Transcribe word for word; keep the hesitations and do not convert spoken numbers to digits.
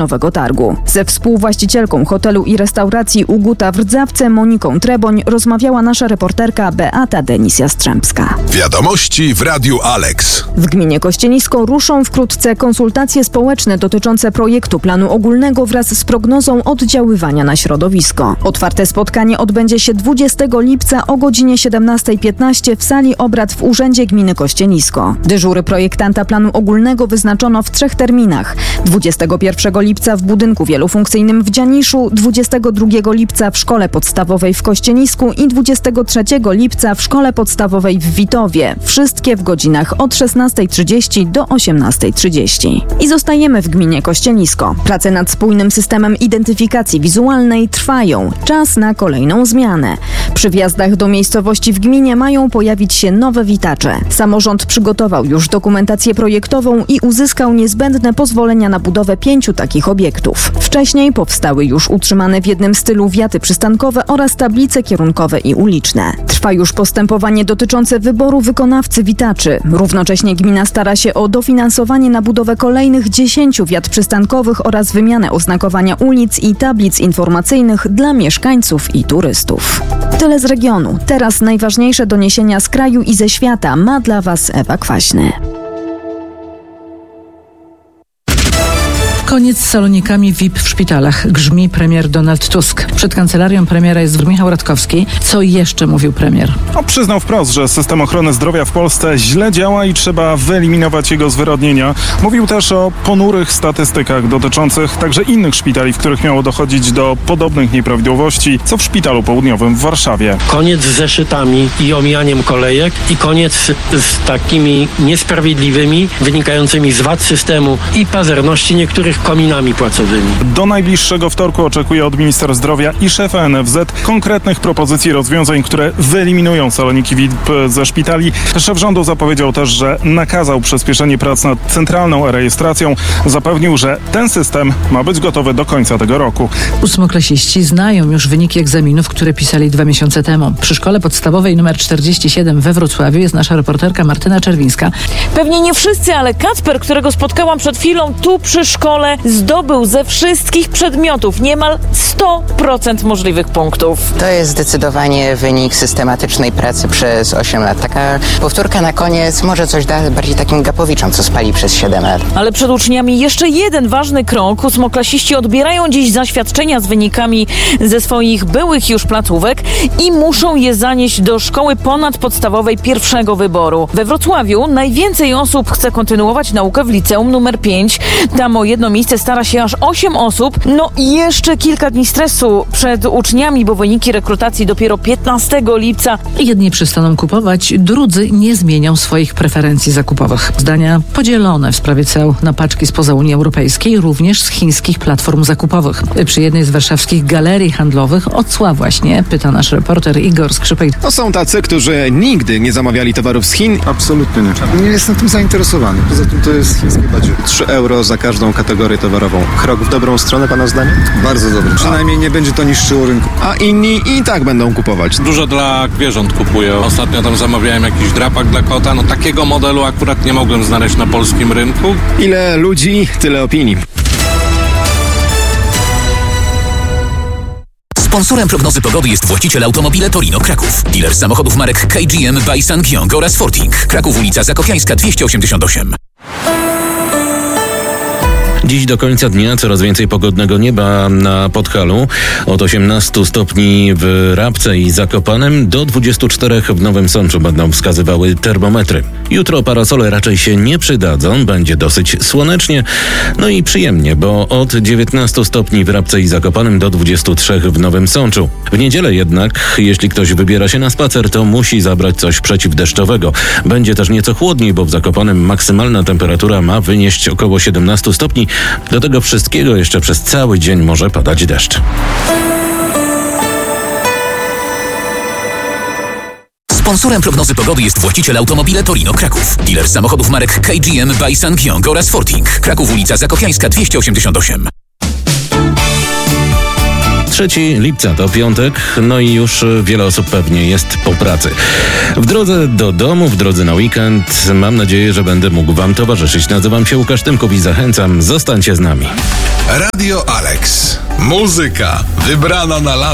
Nowego Targu. Ze współwłaścicielką hotelu i restauracji Uguta w Rdzawce Moniką Treboń rozmawiała nasza reporterka Beata Denis-Jastrzębska. Wiadomości w Radiu Alex. W gminie Kościenisko ruszą wkrótce konsultacje społeczne dotyczące projektu planu ogólnego wraz z prognozą oddziaływania na środowisko. Otwarte spotkanie odbędzie się dwudziestego lipca o godzinie siedemnasta piętnaście w sali obrad w Urzędzie Gminy Kościenisko. Dyżury projektanta planu ogólnego wyznaczono w trzech terminach. dwudziestego pierwszego lipca w budynku wielofunkcyjnym w Dzianiszu, dwudziestego drugiego lipca w Szkole Podstawowej w Kościenisku i dwudziestego trzeciego lipca w Szkole Podstawowej w Witowie. Wszystkie w godzinach od szesnasta trzydzieści do osiemnasta trzydzieści. I zostajemy w gminie Kościenisko. Prace nad spójnym systemem identyfikacji wizualnej trwają. Czas na kolejną zmianę. Przy wjazdach do miejscowości w gminie mają pojawić się nowe witacze. Samorząd przygotował już dokumentację projektową i uzyskał niezbędne pozwolenia na budowę pięciu takich obiektów. Wcześniej powstały już utrzymane w jednym stylu wiaty przystankowe oraz tablice kierunkowe i uliczne. Trwa już postępowanie dotyczące wyboru wykonawcy witaczy. Równocześnie gmina stara się o dofinansowanie na budowę kolejnych dziesięciu wiat przystankowych oraz wymianę oznakowania ulic i tablic informacyjnych dla mieszkańców i turystów. Tyle z regionu. Teraz najważniejsze doniesienia z kraju i ze świata ma dla Was Ewa Kwaśny. Koniec z salonikami V I P w szpitalach. Grzmi premier Donald Tusk. Przed kancelarią premiera jest Michał Radkowski. Co jeszcze mówił premier? No, przyznał wprost, że system ochrony zdrowia w Polsce źle działa i trzeba wyeliminować jego zwyrodnienia. Mówił też o ponurych statystykach dotyczących także innych szpitali, w których miało dochodzić do podobnych nieprawidłowości, co w Szpitalu Południowym w Warszawie. Koniec z zeszytami i omijaniem kolejek i koniec z takimi niesprawiedliwymi, wynikającymi z wad systemu i pazerności niektórych kominami płacowymi. Do najbliższego wtorku oczekuje od ministra zdrowia i szefa N F Z konkretnych propozycji rozwiązań, które wyeliminują saloniki V I P ze szpitali. Szef rządu zapowiedział też, że nakazał przyspieszenie prac nad centralną rejestracją. Zapewnił, że ten system ma być gotowy do końca tego roku. Ósmoklasiści znają już wyniki egzaminów, które pisali dwa miesiące temu. Przy szkole podstawowej nr czterdzieści siedem we Wrocławiu jest nasza reporterka Martyna Czerwińska. Pewnie nie wszyscy, ale Kacper, którego spotkałam przed chwilą tu przy szkole, zdobył ze wszystkich przedmiotów niemal sto procent możliwych punktów. To jest zdecydowanie wynik systematycznej pracy przez osiem lat. Taka powtórka na koniec może coś da bardziej takim gapowiczom, co spali przez siedem lat. Ale przed uczniami jeszcze jeden ważny krok. Ósmoklasiści odbierają dziś zaświadczenia z wynikami ze swoich byłych już placówek i muszą je zanieść do szkoły ponadpodstawowej pierwszego wyboru. We Wrocławiu najwięcej osób chce kontynuować naukę w liceum numer pięć. Tam o jedno miejsce stara się aż osiem osób. No i jeszcze kilka dni stresu przed uczniami, bo wyniki rekrutacji dopiero piętnastego lipca. Jedni przestaną kupować, drudzy nie zmienią swoich preferencji zakupowych. Zdania podzielone w sprawie ceł na paczki spoza Unii Europejskiej, również z chińskich platform zakupowych. Przy jednej z warszawskich galerii handlowych o cła właśnie pyta nasz reporter Igor Skrzypek. No są tacy, którzy nigdy nie zamawiali towarów z Chin. Absolutnie nie. Nie jestem tym zainteresowany. Poza tym to jest chiński budżet. trzy euro za każdą kategorię towarową. Krok w dobrą stronę, pana zdaniem? Bardzo dobry. Przynajmniej nie będzie to niszczyło rynku. A inni i tak będą kupować. Dużo dla zwierząt kupuję. Ostatnio tam zamawiałem jakiś drapak dla kota. No takiego modelu akurat nie mogłem znaleźć na polskim rynku. Ile ludzi, tyle opinii. Sponsorem prognozy pogody jest właściciel Automobile Torino Kraków. Dealer samochodów marek K G M, by Sangyong oraz Forting. Kraków, ulica Zakopiańska dwieście osiemdziesiąt osiem. Dziś do końca dnia coraz więcej pogodnego nieba na Podhalu. Od osiemnastu stopni w Rabce i Zakopanem do dwudziestu czterech w Nowym Sączu będą wskazywały termometry. Jutro parasole raczej się nie przydadzą, będzie dosyć słonecznie, no i przyjemnie, bo od dziewiętnastu stopni w Rabce i Zakopanem do dwudziestu trzech w Nowym Sączu. W niedzielę jednak, jeśli ktoś wybiera się na spacer, to musi zabrać coś przeciwdeszczowego. Będzie też nieco chłodniej, bo w Zakopanem maksymalna temperatura ma wynieść około siedemnastu stopni. Do tego wszystkiego jeszcze przez cały dzień może padać deszcz. Sponsorem prognozy pogody jest właściciel Automobile Torino Kraków. Dealer samochodów marek K G M, by Sangyong oraz Forting. Kraków, ulica Zakopiańska dwieście osiemdziesiąt osiem. trzeciego lipca to piątek, no i już wiele osób pewnie jest po pracy. W drodze do domu, w drodze na weekend, mam nadzieję, że będę mógł wam towarzyszyć. Nazywam się Łukasz Tymków i zachęcam, zostańcie z nami. Radio Alex. Muzyka wybrana na lata.